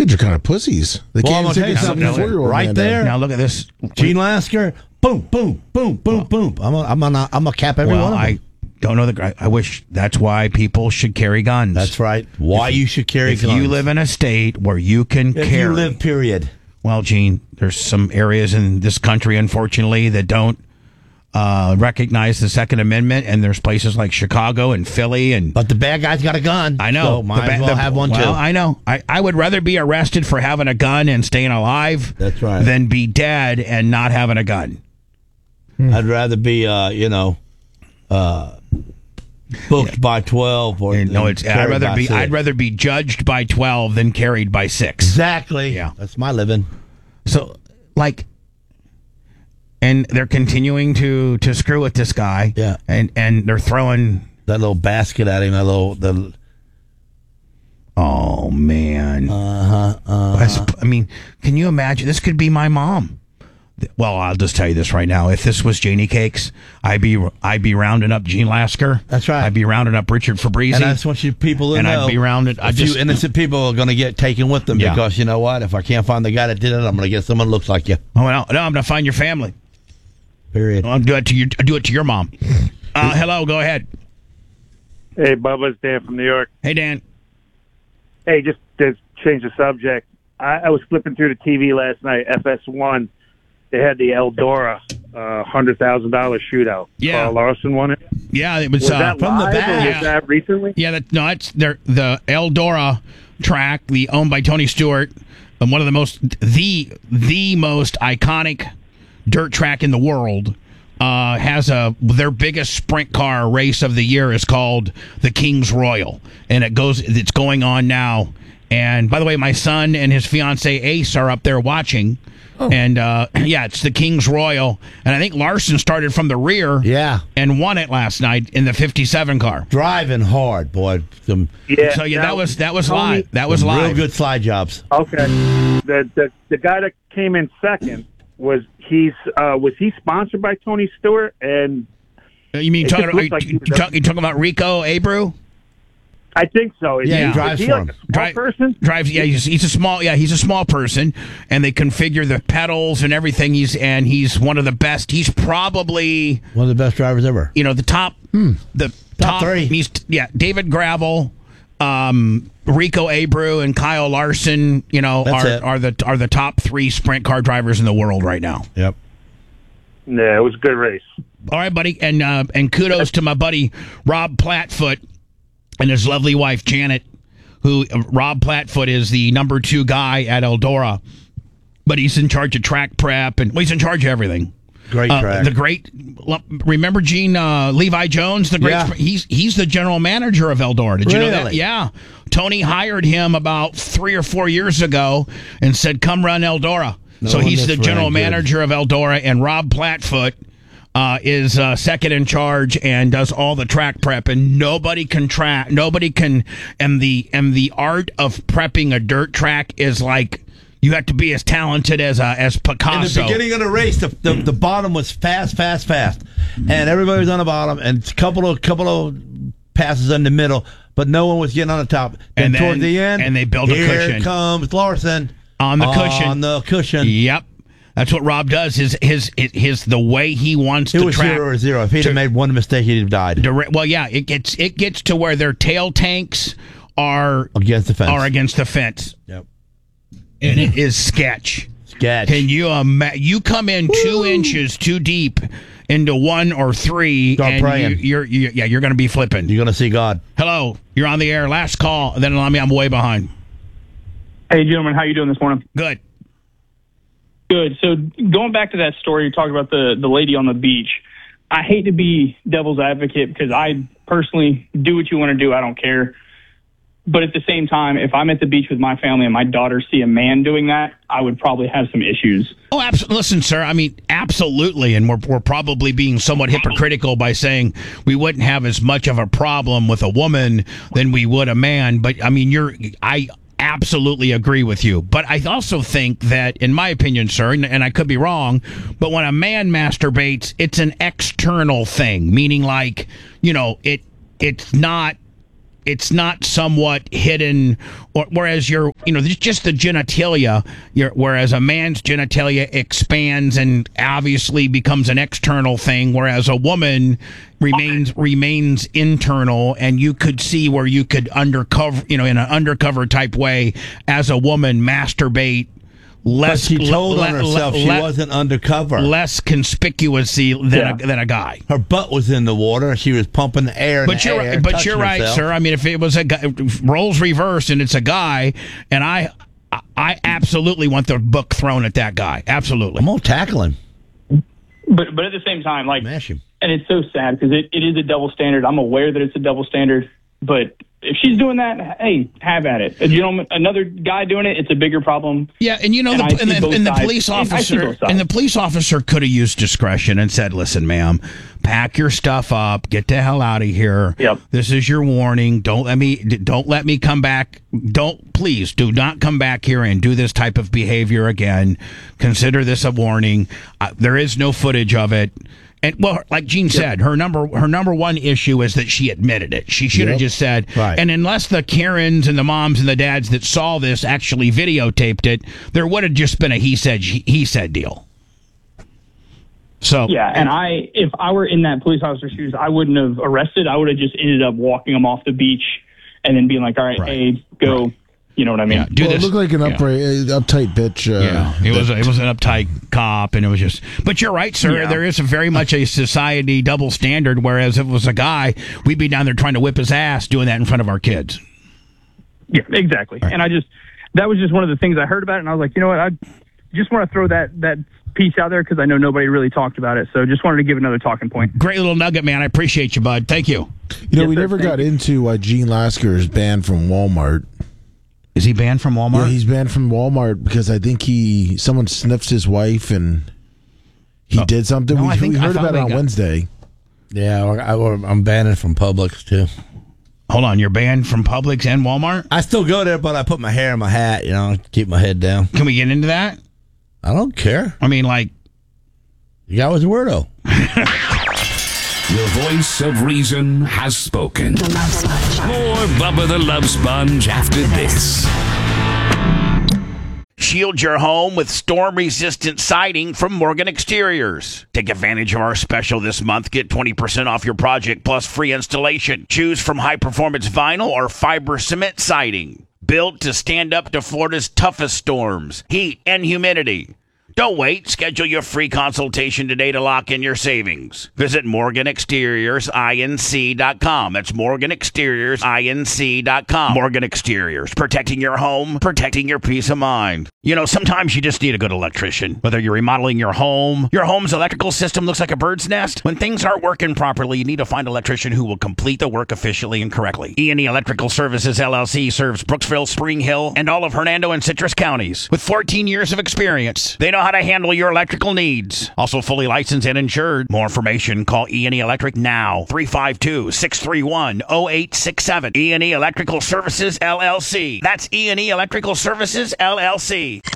kids are kind of pussies. They can't take something 4-year-old right there. Now look at this. Gene Lasker, boom, boom, boom, boom, boom. I'm gonna cap every one of them. I don't know I wish that's why people should carry guns. That's right. Why you should carry guns. If you live in a state where you can carry. If you live, period. Well, Gene, there's some areas in this country, unfortunately, that don't recognize the Second Amendment, and there's places like Chicago and Philly. But the bad guy's got a gun. I know. So might as well have one, too. I know. I would rather be arrested for having a gun and staying alive That's right. than be dead and not having a gun. I'd rather be, booked by 12. I'd rather be judged by 12 than carried by 6. Exactly. Yeah. That's my living. So, and they're continuing to screw with this guy. Yeah. And they're throwing that little basket at him. Oh, man. I mean, can you imagine? This could be my mom. Well, I'll just tell you this right now. If this was Janie Cakes, I'd be rounding up Gene Lasker. That's right. I'd be rounding up Richard Fabrizi. And that's what you people know. I'd be rounding. A few innocent people are going to get taken with them because you know what? If I can't find the guy that did it, I'm going to get someone who looks like you. Oh no, I'm going to find your family. Period. I'll do it to your mom. Hello, go ahead. Hey, Bubba, it's Dan from New York. Hey, Dan. Hey, just to change the subject, I was flipping through the TV last night, FS1. They had the Eldora $100,000 shootout. Yeah. Carl Larson won it. Yeah, it was that from live the back. Was that recently? Yeah, it's the Eldora track, owned by Tony Stewart, and one of the most iconic dirt track in the world. Has their biggest sprint car race of the year is called the King's Royal, and it's going on now. And by the way, my son and his fiance Ace are up there watching. Oh. And it's the King's Royal, and I think Larson started from the rear, and won it last night in the '57 car, driving hard, boy. That was live. That was live. Real good slide jobs. Okay, the guy that came in second was he sponsored by Tony Stewart? And you mean you talking about Rico Abreu? I think so. He drives for him. Person? Drives. Yeah, he's a small. Yeah, he's a small person, and they configure the pedals and everything. He's one of the best. He's probably one of the best drivers ever. The top. The top 3. He's David Gravel, Rico Abreu, and Kyle Larson. Are the top 3 sprint car drivers in the world right now. Yep. Yeah, it was a good race. All right, buddy, and kudos to my buddy Rob Plattfoot and his lovely wife, Janet, who Rob Plattfoot is the number 2 guy at Eldora, but he's in charge of track prep, and he's in charge of everything. Great track. Remember Gene Levi Jones? He's the general manager of Eldora. Did you know that? Yeah. Tony hired him about 3 or 4 years ago and said, come run Eldora. So he's the general manager of Eldora, and Rob Plattfoot is second in charge and does all the track prep, and nobody can, and the art of prepping a dirt track is like, you have to be as talented as Picasso. In the beginning of the race, the bottom was fast, and everybody was on the bottom, and a couple of passes in the middle, but no one was getting on the top. And toward the end, and they built a cushion. Here comes Larson on the cushion. Yep. That's what Rob does. His the way he wants to track. It was 0-0. If he'd have made one mistake, he'd have died. It gets to where their tail tanks are against the fence. Yep. And it is sketch. Sketch. Can you you come in 2 inches too deep into 1 or 3, start praying. You're going to be flipping. You're going to see God. Hello, you're on the air. Last call, and then I'm way behind. Hey, gentlemen, how you doing this morning? Good. Good. So going back to that story you talked about the lady on the beach, I hate to be devil's advocate because I personally do what you want to do. I don't care. But at the same time, if I'm at the beach with my family and my daughters see a man doing that, I would probably have some issues. Oh, absolutely. Listen, sir, I mean, absolutely. And we're probably being somewhat hypocritical by saying we wouldn't have as much of a problem with a woman than we would a man. But, I mean, I absolutely agree with you. But I also think that, in my opinion, sir, and I could be wrong, but when a man masturbates, it's an external thing, meaning like, it's not it's not somewhat hidden, or whereas just the genitalia, whereas a man's genitalia expands and obviously becomes an external thing, whereas a woman remains internal, and you could see where you could undercover, in an undercover type way, as a woman masturbate. But she told on herself she wasn't undercover. Less conspicuously than a guy. Her butt was in the water. She was pumping the air. But you're right, sir. I mean, if it was a guy, roles reversed and it's a guy, and I absolutely want the book thrown at that guy. Absolutely. I'm gonna tackle him. But at the same time, mash him. And it's so sad because it is a double standard. I'm aware that it's a double standard, but if she's doing that, hey, have at it. Another guy doing it, it's a bigger problem. Yeah, and the police officer could have used discretion and said, "Listen, ma'am, pack your stuff up, get the hell out of here. Yep. This is your warning. Don't let me come back. Please do not come back here and do this type of behavior again. Consider this a warning. There is no footage of it." And like Gene said, her number one issue is that she admitted it. She should have just said, right. And unless the Karens and the moms and the dads that saw this actually videotaped it, there would have just been a he said deal. So yeah, and if I were in that police officer's shoes, I wouldn't have arrested. I would have just ended up walking them off the beach and then being like, all right. Hey, go. Right. You know what I mean? Yeah, it looked like an uptight bitch. It was an uptight cop, and it was just. But you're right, sir. Yeah. There is very much a society double standard. Whereas if it was a guy, we'd be down there trying to whip his ass, doing that in front of our kids. Yeah, exactly. Right. And that was just one of the things I heard about it, and I was like, you know what? I just want to throw that piece out there because I know nobody really talked about it. So just wanted to give another talking point. Great little nugget, man. I appreciate you, bud. Thank you. We never got into why Gene Lasker is banned from Walmart. Is he banned from Walmart? Yeah, he's banned from Walmart because I think someone sniffed his wife and he did something. No, we heard about it on Wednesday. Yeah, I'm banned from Publix too. Hold on, you're banned from Publix and Walmart? I still go there, but I put my hair in my hat, keep my head down. Can we get into that? I don't care. I mean, like... The guy was a weirdo. The voice of reason has spoken. More Bubba the Love Sponge after this. Shield your home with storm-resistant siding from Morgan Exteriors. Take advantage of our special this month. Get 20% off your project plus free installation. Choose from high-performance vinyl or fiber cement siding. Built to stand up to Florida's toughest storms, heat, and humidity. Don't wait. Schedule your free consultation today to lock in your savings. Visit MorganExteriorsINC.com. That's MorganExteriorsINC.com. Morgan Exteriors. Protecting your home, protecting your peace of mind. Sometimes you just need a good electrician. Whether you're remodeling your home's electrical system looks like a bird's nest. When things aren't working properly, you need to find an electrician who will complete the work efficiently and correctly. E&E Electrical Services, LLC serves Brooksville, Spring Hill, and all of Hernando and Citrus counties. With 14 years of experience, they know how to handle your electrical needs. Also fully licensed and insured. More information, call E&E Electric now. 352-631-0867. E&E Electrical Services, LLC. That's E&E Electrical Services, LLC.